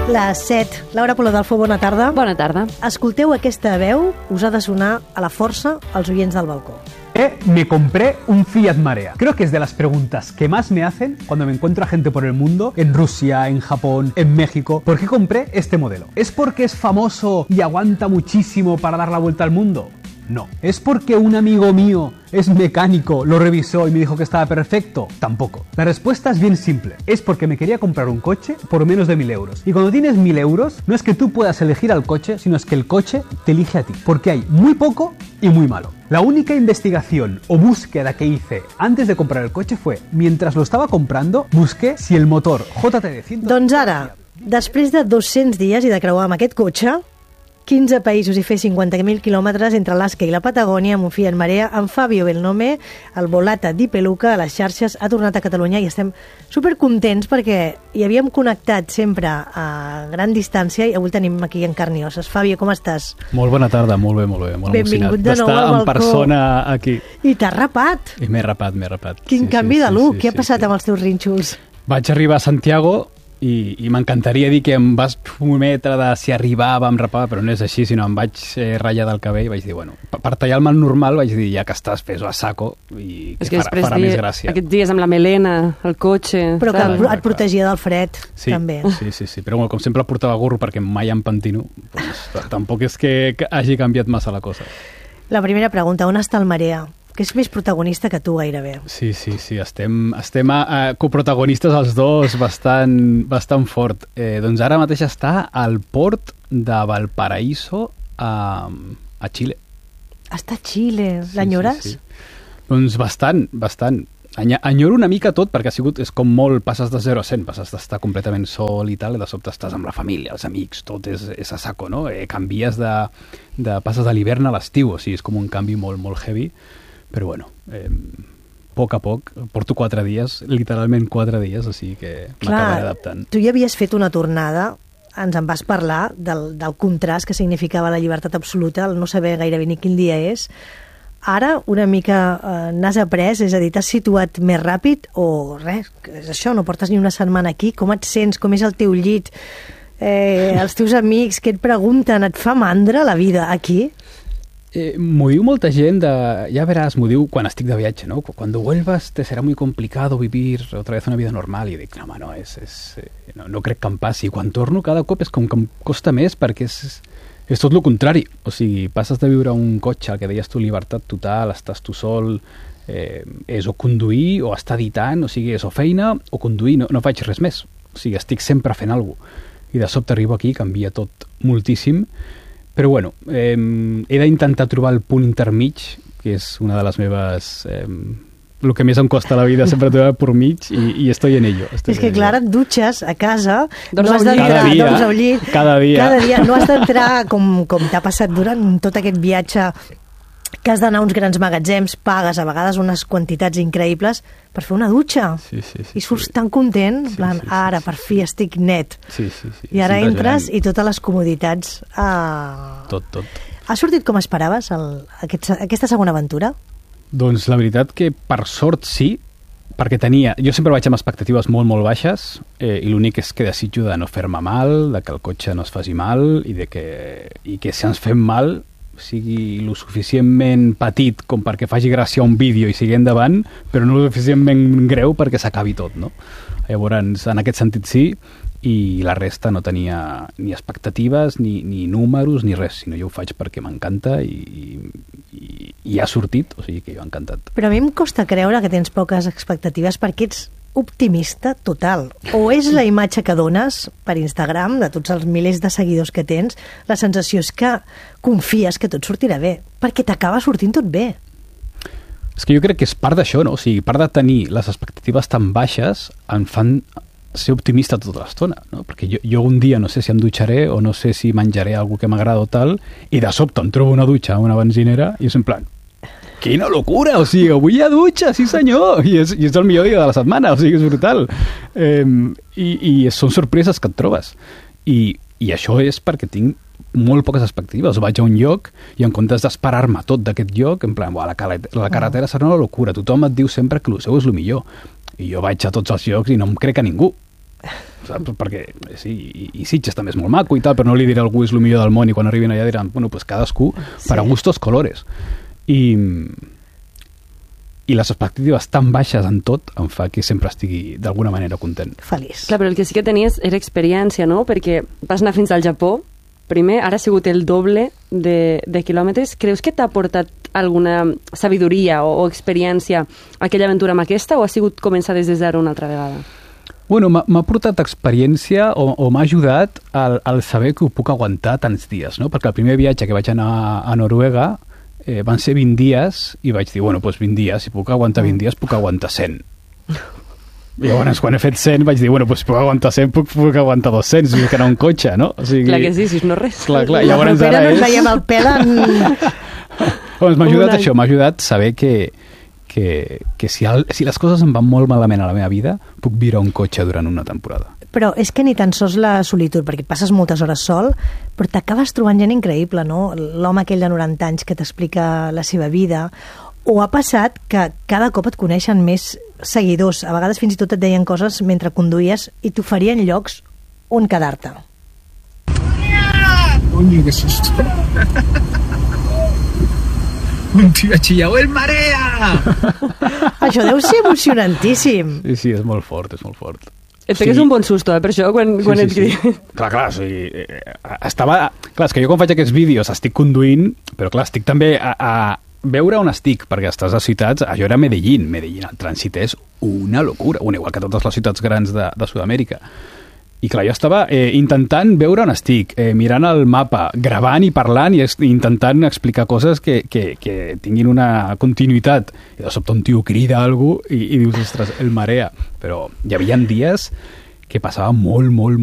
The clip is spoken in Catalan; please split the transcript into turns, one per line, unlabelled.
Les 7. Laura Polodalfo, bona tarda.
Bona tarda.
Escolteu aquesta veu, us ha de sonar a la força als oients del balcó.
Me compré un Fiat Marea. Creo que es de las preguntas que más me hacen cuando me encuentro a gente por el mundo, en Rusia, en Japón, en México. ¿Por qué compré este modelo? ¿Es porque es famoso y aguanta muchísimo para dar la vuelta al mundo? No. ¿Es porque un amigo mío es mecánico, lo revisó y me dijo que estaba perfecto? Tampoco. La respuesta es bien simple. Es porque me quería comprar un coche por menos de 1.000 euros. Y cuando tienes 1.000 euros, no es que tú puedas elegir al coche, sino es que el coche te elige a ti. Porque hay muy poco y muy malo. La única investigación o búsqueda que hice antes de comprar el coche fue, mientras lo estaba comprando, busqué si el motor JTD 100...
Doncs ara, després de 200 dies i de creuar amb aquest cotxe, 15 països i fer 50.000 quilòmetres entre l'Alaska i la Patagònia amb un Fiat Marea, en Fabio Belnome, el Volata di Peluca, a les xarxes, ha tornat a Catalunya i estem supercontents perquè hi havíem connectat sempre a gran distància i avui tenim aquí en carn i osses. Fabio, com estàs?
Molt bona tarda, molt bé, molt
benvingut de nou al balcó.
D'estar en persona aquí.
I t'has rapat.
I m'he rapat.
Quin canvi de look, què ha passat amb els teus rínxols?
Vaig arribar a Santiago i m'encantaria dir que em vas prometre de si arribava em rapava, però no és així, sinó em vaig ratllar del cabell i vaig dir, bueno, per tallar-me el normal vaig dir, ja que estàs, fes-ho a saco i que farà més gràcia.
Aquests dies amb la melena, el cotxe...
Però que et protegia del fred, també.
Sí, però com sempre portava gorro perquè mai em pentino, doncs, tampoc és que hagi canviat massa la cosa.
La primera pregunta, on està el Marea? Que és més protagonista que tu gairebé.
Sí, estem coprotagonistes els dos bastant fort. Doncs ara mateix està al port de Valparaíso a Xile.
Està a Xile, l'enyores?
Sí. Doncs bastant. Enyoro una mica tot perquè és com molt, passes de 0 a 100, passes d'estar completament sol i tal, i de sobte estàs amb la família, els amics, tot és a saco, no? Canvies passes de l'hivern a l'estiu, o sigui, és com un canvi molt heavy. Però bueno, poc a poc, porto 4 dies, literalment 4 dies, o sigui que m'acabaré adaptant.
Tu ja havies fet una tornada, ens en vas parlar del contrast que significava la llibertat absoluta, el no saber gairebé ni quin dia és. Ara una mica n'has après, és a dir, t'has situat més ràpid o res, és això, no portes ni una setmana aquí, com et sents, com és el teu llit, els teus amics, què et pregunten, et fa mandra la vida aquí?
M'ho diu molta gent, ya verás, m'ho diu quan estic de viatge, ¿no? Cuando vuelvas te será muy complicado vivir otra vez una vida normal. I dic, no, no crec que em passi. I quan torno cada cop és com que em costa més perquè és tot el contrari. O sigui, passes de viure un cotxe, el que deies tu, llibertat total, estàs tu sol, és o conduir o estar editant, o sigui, és o feina o conduir, no faig res més. O sigui, estic sempre fent alguna cosa. I de sobte arribo aquí, canvia tot moltíssim. Però bueno, he d'intentar trobar el punt intermig, que és una de les meves... el que més em costa a la vida, sempre trobar per mig, i estoy en ello.
És que, clar, et dutxes a casa,
doncs
no has d'entrar al llit,
cada dia.
No has d'entrar, com t'ha passat durant tot aquest viatge, que has d'anar a uns grans magatzems, pagues a vegades unes quantitats increïbles per fer una dutxa.
Sí,
I surts tan content, en plan, ara, per fi estic net.
Sí.
I ara entres i totes les comoditats...
Tot.
Ha sortit com esperaves aquesta segona aventura?
Doncs la veritat que per sort sí, perquè jo sempre vaig amb expectatives molt baixes, i l'únic és que desitjo de no fer-me mal, de que el cotxe no es faci mal i que si ens fem mal sigui lo suficientment petit com perquè faci gràcia un vídeo i sigui endavant, però no lo suficientment greu perquè s'acabi tot, no? Llavors, en aquest sentit sí, i la resta no tenia ni expectatives, ni números, ni res, sinó jo ho faig perquè m'encanta i ha sortit, o sigui que jo he encantat.
Però a mi em costa creure que tens poques expectatives perquè ets optimista total. O és la imatge que dones per Instagram, de tots els milers de seguidors que tens, la sensació és que confies que tot sortirà bé, perquè t'acaba sortint tot bé.
És que jo crec que és part d'això, no? O sigui, part de tenir les expectatives tan baixes em fan ser optimista tota l'estona, no? Perquè jo un dia no sé si em dutxaré o no sé si menjaré alguna que m'agrada o tal, i de sobte em trobo una dutxa a una benzinera i és en plan, quina locura, o sigui, avui hi ha dutxa, sí senyor, i és el millor dia de la setmana, o sigui, és brutal. I són sorpreses que et trobes. I això és perquè tinc molt poques expectatives. Vaig a un lloc i en comptes d'esperar-me tot d'aquest lloc, en plan, la carretera serà una locura, tothom et diu sempre que el seu és el millor. I jo vaig a tots els llocs i no em crec a ningú. Saps? Perquè, sí, i Sitges també és molt maco i tal, però no li diré a algú és el millor del món i quan arribin allà diran, bueno, pues cadascú para gustos colores. I les expectatives tan baixes en tot em fa que sempre estigui d'alguna manera content.
Feliç.
Clar, però el que sí que tenies era experiència, no? Perquè vas anar fins al Japó, primer, ara ha sigut el doble de quilòmetres. Creus que t'ha portat alguna sabidoria o experiència aquella aventura amb aquesta, o ha sigut començar des de zero una altra vegada?
Bueno, m'ha portat experiència o m'ha ajudat al saber que ho puc aguantar tants dies, no? Perquè el primer viatge que vaig anar a Noruega van ser 20 dies i vaig dir, bueno, doncs 20 dies, si puc aguantar 20 dies, puc aguantar 100. I llavors, quan he fet 100, vaig dir, bueno, doncs si puc aguantar 100, puc aguantar 200, vull que anar un cotxe, no? O sigui,
clar que sí, si no res.
Clar,
I llavors ara no ens veiem el pèl en...
Doncs m'ha ajudat això, m'ha ajudat saber que si les coses em van molt malament a la meva vida, puc viure un cotxe durant una temporada.
Però és que ni tan sols la solitud, perquè passes moltes hores sol, però t'acabes trobant gent increïble, no? L'home aquell de 90 anys que t'explica la seva vida, o ha passat que cada cop et coneixen més seguidors, a vegades fins i tot et deien coses mentre conduïes i t'oferien llocs on quedar-te.
Coño, qué susto. Un tío ha chillado el marea.
Això deu ser emocionantíssim.
Sí, és molt fort, és molt fort.
Et pegues un bon susto, per això, quan et criden.
Clar, o sigui, estava... Clar, és que jo quan faig aquests vídeos estic conduint, però clar, estic també a veure on estic, perquè estàs a ciutats... Jo era a Medellín, el trànsit és una locura, igual que totes les ciutats grans de Sud-amèrica. I clar, jo estava intentant veure on estic, mirant el mapa, gravant i parlant i intentant explicar coses que tinguin una continuïtat. I de sobte un tio crida algú i dius, ostres, el marea. Però hi havia dies que passava molt